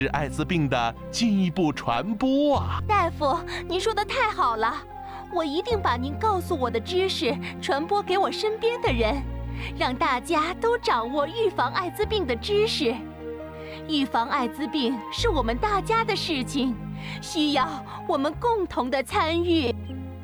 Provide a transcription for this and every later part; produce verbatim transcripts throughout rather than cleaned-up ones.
是艾滋病的进一步传播啊！ 大夫，您说的太好了，我一定把您告诉我的知识传播给我身边的人，让大家都掌握预防艾滋病的知识。预防艾滋病是我们大家的事情，需要我们共同的参与。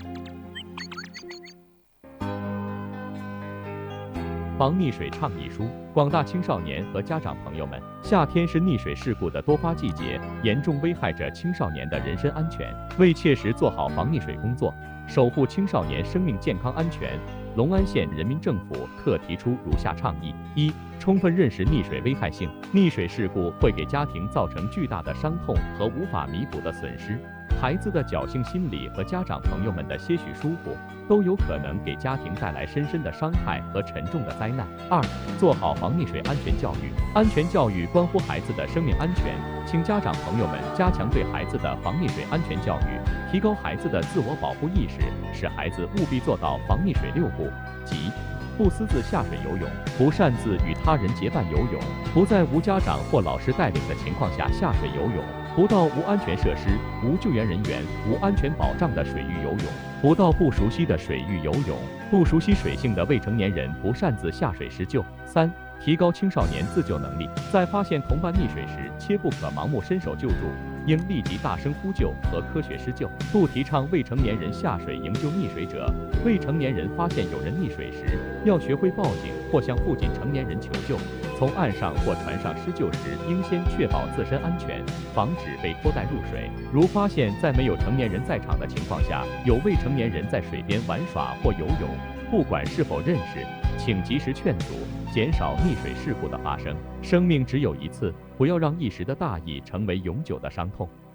防溺水倡议书，广大青少年和家长朋友们，夏天是溺水事故的多发季节，严重危害着青少年的人身安全。为切实做好防溺水工作，守护青少年生命健康安全，隆安县人民政府特提出如下倡议：一、充分认识溺水危害性，溺水事故会给家庭造成巨大的伤痛和无法弥补的损失。孩子的侥幸心理和家长朋友们的些许疏忽，都有可能给家庭带来深深的伤害和沉重的灾难。二、做好防溺水安全教育。安全教育关乎孩子的生命安全，请家长朋友们加强对孩子的防溺水安全教育，提高孩子的自我保护意识，使孩子务必做到防溺水六不，即不私自下水游泳，不擅自与他人结伴游泳，不在无家长或老师带领的情况下下水游泳，不到无安全设施、无救援人员、无安全保障的水域游泳，不到不熟悉的水域游泳，不熟悉水性的未成年人不擅自下水施救。三、提高青少年自救能力，在发现同伴溺水时，切不可盲目伸手救助，应立即大声呼救和科学施救，不提倡未成年人下水营救溺水者。未成年人发现有人溺水时，要学会报警或向附近成年人求救。从岸上或船上施救时，应先确保自身安全，防止被拖带入水。如发现在没有成年人在场的情况下，有未成年人在水边玩耍或游泳，不管是否认识，请及时劝阻，减少溺水事故的发生。生命只有一次，不要让一时的大意成为永久的伤痛。